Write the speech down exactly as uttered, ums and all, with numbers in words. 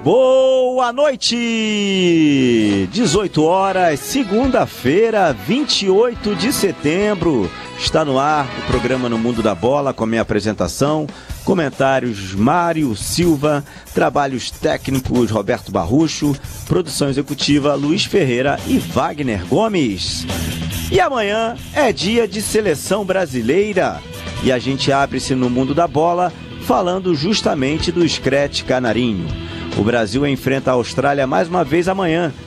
Boa noite! dezoito horas, segunda-feira, vinte e oito de setembro. Está no ar o programa No Mundo da Bola com a minha apresentação. Comentários Mário Silva, trabalhos técnicos Roberto Barrucho, produção executiva Luiz Ferreira e Wagner Gomes. E amanhã é dia de seleção brasileira e a gente abre-se no Mundo da Bola falando justamente do Scratch Canarinho. O Brasil enfrenta a Austrália mais uma vez amanhã,